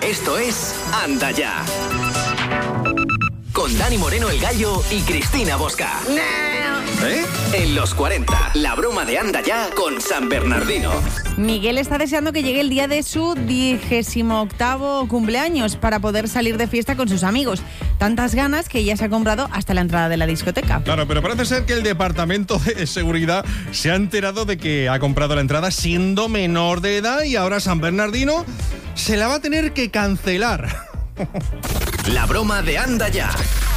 Esto es Anda Ya. Con Dani Moreno el Gallo y Cristina Bosca. En los 40, la broma de Anda Ya con San Bernardino. Miguel está deseando que llegue el día de su 28º cumpleaños para poder salir de fiesta con sus amigos. Tantas ganas que ya se ha comprado hasta la entrada de la discoteca. Claro, pero parece ser que el departamento de seguridad se ha enterado de que ha comprado la entrada siendo menor de edad y ahora San Bernardino se la va a tener que cancelar. La broma de Anda Ya.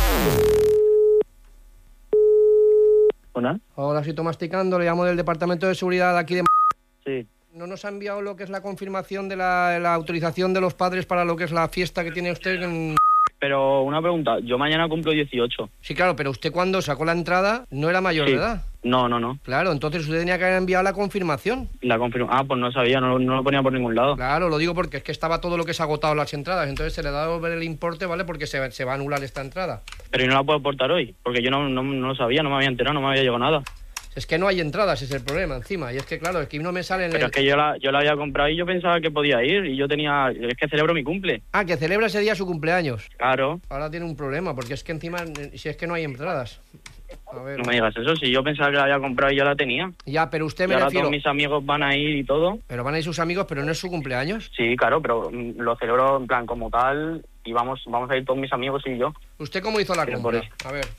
¿Hola? Hola, estoy masticando, le llamo del departamento de seguridad de aquí de... Sí. ¿No nos ha enviado lo que es la confirmación de la autorización de los padres para lo que es la fiesta que tiene usted en... Pero una pregunta, yo mañana cumplo 18. Sí, claro, pero usted cuando sacó la entrada no era mayor de edad. No. Claro, entonces usted tenía que haber enviado la confirmación. Pues no sabía, no lo ponía por ningún lado. Claro, lo digo porque es que estaba todo lo que se ha agotado las entradas, entonces se le da a devolver el importe, ¿vale? Porque se va a anular esta entrada. Pero ¿y no la puedo aportar hoy? Porque yo no lo sabía, no me había enterado, no me había llegado nada. Es que no hay entradas, es el problema encima. Y es que, claro, es que no me sale en Pero es que yo la había comprado y yo pensaba que podía ir. Y es que celebro mi cumple. Ah, que celebra ese día su cumpleaños. Claro. Ahora tiene un problema, porque es que encima, si es que no hay entradas. A ver. No me digas eso, si yo pensaba que la había comprado y ya la tenía. Ya, pero usted y me ahora refiero... todos mis amigos van a ir y todo. Pero van a ir sus amigos, pero no es su cumpleaños. Sí, claro, pero lo celebro en plan como tal y vamos a ir todos mis amigos y yo. ¿Usted cómo hizo la compra? A ver.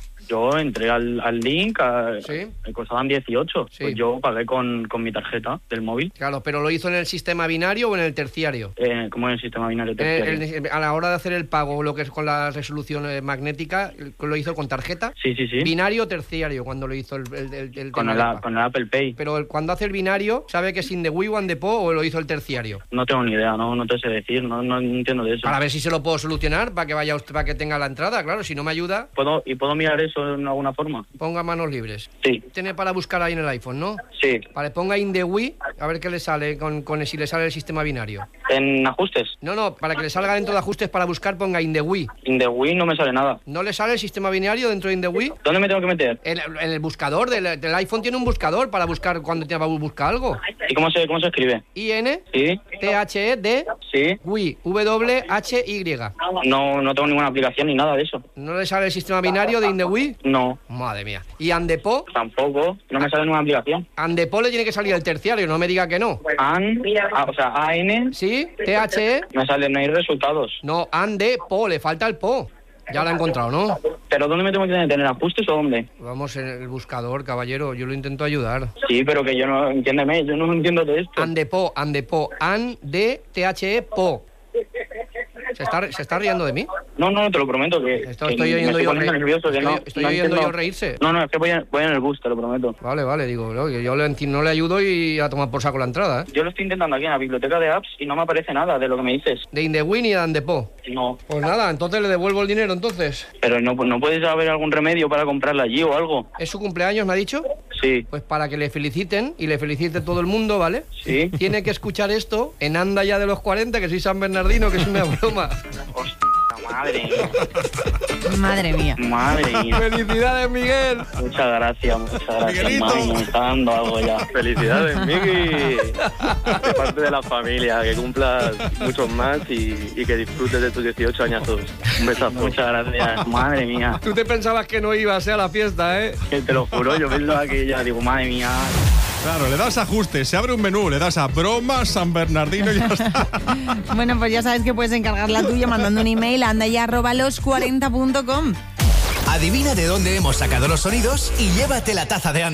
Yo entré al link, ¿Sí? me costaban 18, sí. Pues yo pagué con mi tarjeta del móvil. Claro, pero ¿lo hizo en el sistema binario o en el terciario? ¿Cómo en el sistema binario terciario? A la hora de hacer el pago, lo que es con la resolución magnética, ¿lo hizo con tarjeta? Sí. ¿Binario o terciario cuando lo hizo el con el Apple Pay. Pero cuando hace el binario, ¿sabe que es in the Wii o in the Po o lo hizo el terciario? No tengo ni idea, no te sé decir, no entiendo de eso. Para ver si se lo puedo solucionar, para que vaya usted, para que tenga la entrada, claro, si no me ayuda... ¿Puedo mirar eso en alguna forma? Ponga manos libres. Sí. Tiene para buscar ahí en el iPhone, ¿no? Sí. Vale, ponga in the Wii, a ver qué le sale, si le sale el sistema binario. ¿En ajustes? No, para que le salga dentro de ajustes para buscar, ponga in the Wii. In the Wii no me sale nada. ¿No le sale el sistema binario dentro de in the Wii? ¿Dónde me tengo que meter? En el buscador del iPhone tiene un buscador para buscar cuando te va a buscar algo. ¿Y cómo se escribe? I-N, sí. T-H-E-D, sí. Wii, W-H-Y. No tengo ninguna aplicación ni nada de eso. ¿No le sale el sistema binario de in the Wii? No. Madre mía. ¿Y Andepo? Tampoco, no me sale ninguna aplicación. Andepo le tiene que salir el terciario, no me diga que no. A-N. Sí, T-H-E. Me sale, no hay resultados. No, Andepo, le falta el Po. Ya lo ha encontrado, ¿no? ¿Pero dónde me tengo que tener ajustes o dónde? Vamos, en el buscador, caballero, yo lo intento ayudar. Sí, pero que yo no, entiéndeme, yo no entiendo de esto. Andepo, Ande-T-H-E, Po. ¿Se está riendo de mí? No, te lo prometo que... Estoy oyendo yo reírse. No, es que voy en el bus, te lo prometo. Vale, digo, no, que yo no le ayudo y a tomar por saco la entrada, ¿eh? Yo lo estoy intentando aquí en la biblioteca de apps y no me aparece nada de lo que me dices. ¿De Indewin y de Andepo? No. Pues nada, entonces le devuelvo el dinero, entonces. Pero no puedes haber algún remedio para comprarla allí o algo. ¿Es su cumpleaños, me ha dicho? Sí. Pues para que le feliciten y le felicite todo el mundo, ¿vale? Sí. Tiene que escuchar esto en Anda Ya de los 40, que soy San Bernardino, que es una broma. Hostia, madre mía. Madre mía. Madre mía. ¡Felicidades, Miguel! Muchas gracias. Miguelito. Mami, me está dando algo ya. Felicidades, Miki. De parte de la familia, que cumplas muchos más y que disfrutes de tus 18 añazos. Un besazo. Muchas gracias. Madre mía. Tú te pensabas que no ibas a la fiesta, ¿eh? Que te lo juro, yo pensaba que ya digo, madre mía. Claro, le das ajustes, se abre un menú, le das a broma San Bernardino y ya está. Bueno, pues ya sabes que puedes encargar la tuya mandando un email a andaya@los40.com. Adivina de dónde hemos sacado los sonidos y llévate la taza de Anda.